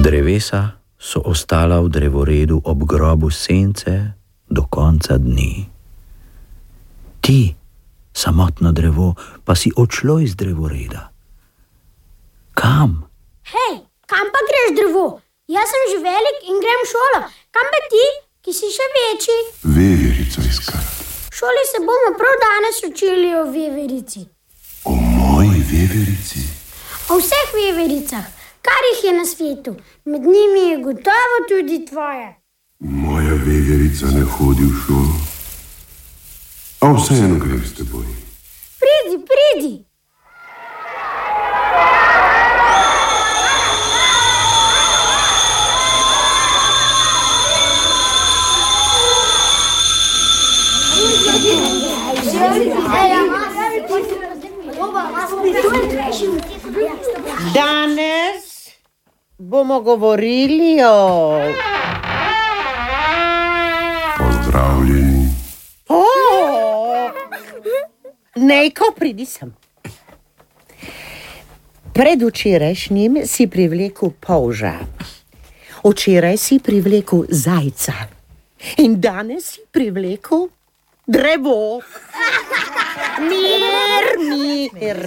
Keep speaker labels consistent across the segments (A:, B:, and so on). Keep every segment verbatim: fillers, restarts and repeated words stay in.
A: Drevesa so ostala v drevoredu ob grobu sence do konca dni. Ti, samotno drevo, pa si odšlo iz drevoreda. Kam?
B: Hej, kam pa greš, drevo? Jaz sem že velik in grem v šolo. Kam pa ti, ki si še večji?
C: Veverico iskati.
B: V šoli se bomo prav danes učili o veverici.
C: O moji veverici?
B: O vseh vevericah, kar jih je na svetu. Med njimi je gotovo tudi tvoja.
C: Moja veverica ne hodi v šolo. A vseeno grem s teboj.
B: Pridi, pridi.
D: Danes bomo govorili o...
C: Pozdravljeni.
D: O! Nejko, pridi sem. Predvčerajšnjim si privlekel polža. Včeraj si privlekel zajca. In danes si privlekel drevo. Mir, mir.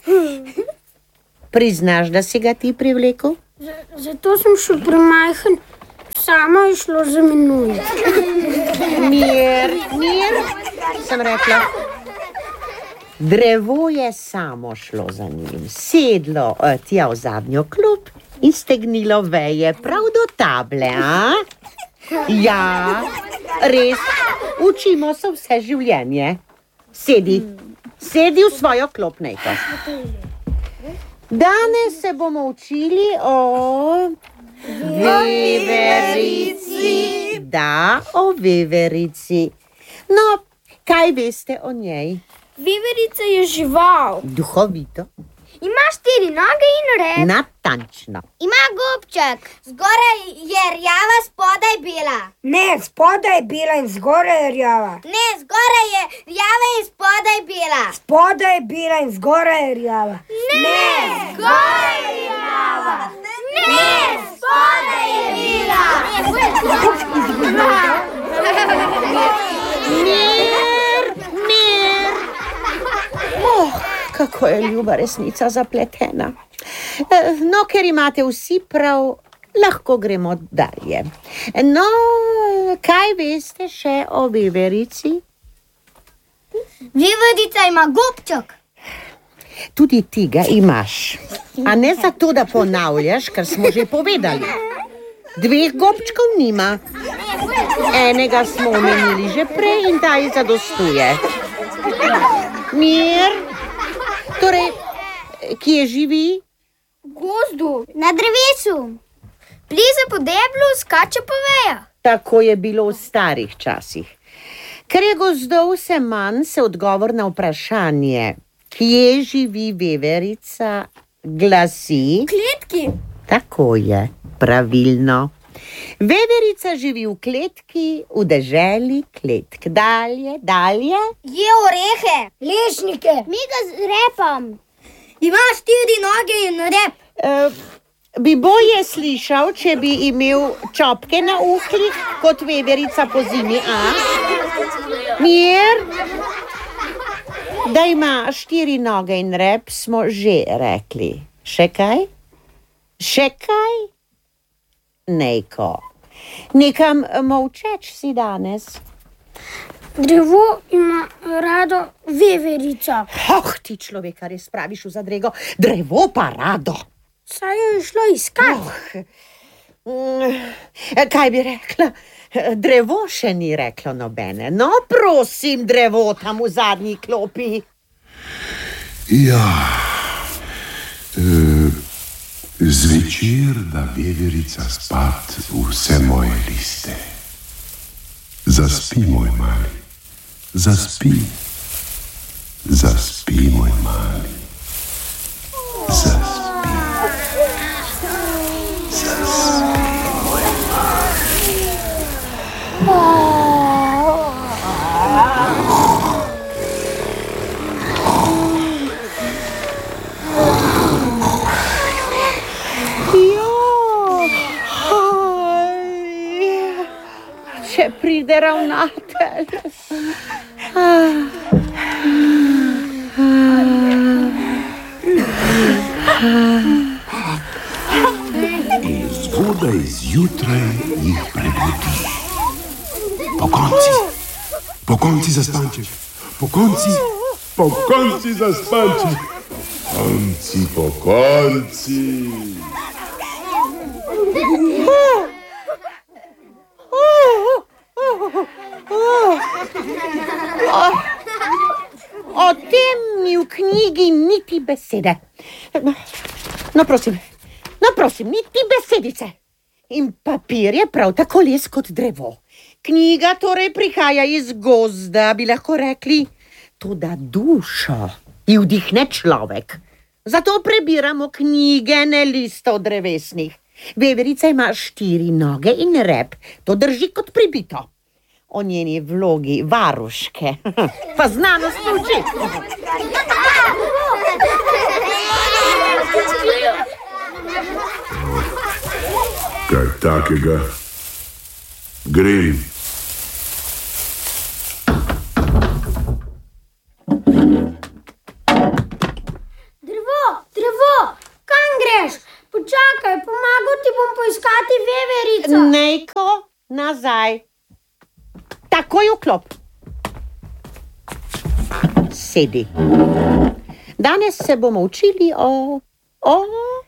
D: Priznaš, da si ga ti privlekel?
B: Zato sem šel premajhen. Samo je šlo za menoj.
D: Mir, mir, sem rekla. Drevo je samo šlo za njim. Sedlo tja v zadnjo klop in stegnilo veje prav do table, a? Ja, res, učimo se vse življenje. Sedi, sedi v svojo klop, Nejko. Danes se bomo učili o veverici. Da, o veverici. No, kaj veste o njej?
B: Veverica je žival.
D: Duhovito.
B: Ima štiri noge in rep.
D: Natančno.
B: Ima gobček. Zgoraj je rjava, spodaj bela.
E: Ne, spodaj je bela in zgoraj je rjava.
B: Ne, zgoraj je rjava in spodaj bela.
E: Spodaj je bela in zgoraj je rjava.
B: Ne, zgoraj je rjava. Ne, spodaj je bela.
D: Mir, mir. Oh, kako je ljuba resnica zapletena. No, ker imate vsi prav, lahko gremo dalje. No, kaj veste še o veverici?
B: Veverica ima gobček.
D: Tudi ti ga imaš. A ne zato, da ponavljaš, kar smo že povedali. Dveh gobčkov nima. Enega smo omenili že prej in ta ji zadostuje. Mir. Torej, kje živi?
B: V gozdu, na drevesu. Pliza po deblu, skače po vejah.
D: Tako je bilo v starih časih. Ker je gozdov vse manj, se odgovor na vprašanje, kje živi veverica, glasi...
B: V kletki.
D: Tako je, pravilno. Veverica živi v kletki, v deželi kletk. Dalje, dalje.
B: Je orehe.
E: Lešnike.
B: Miga z repom.
E: Ima štiri noge in rep.
D: Uh, bi bolje slišal, če bi imel čopke na uhlih, kot veverica po zimi, a? Mir. Da ima štiri noge in rep, smo že rekli. Še kaj? Še kaj? Nejko, nekam molčeč si danes.
B: Drevo ima rado veverico.
D: Oh, ti človeka res praviš v zadrego. Drevo pa rado.
B: Saj jo je šlo iskat.
D: Oh. Kaj bi rekla? Drevo še ni reklo nobene. No, prosim, drevo tam v zadnji klopi.
C: Ja, e, zvečer da veverica spat vse moje liste. Zaspi, moj mali, zaspi, zaspi, moj mali, zaspi, zaspi, moj mali.
D: pride ravnatelj.
C: In zgodaj zjutraj jih prebudi. Pokonci, pokonci za spanček, pokonci, pokonci za spanček, konci, pokonci.
D: O tem ni v knjigi niti besede. No, prosim, no, prosim, niti besedice. In papir je prav tako les kot drevo. Knjiga torej prihaja iz gozda, bi lahko rekli, toda dušo ji vdihne človek. Zato prebiramo knjige, ne listov drevesnih. Veverica ima štiri noge in rep, to drži kot pribito. O njeni vlogi varuške pa znanost uči.
C: Kaj takega? Grem.
B: Drevo, drevo, kam greš? Počakaj, pomagal ti bom poiskati veverico.
D: Nejko, nazaj. Takoj v klop. Sedi. Danes se bomo učili o... o...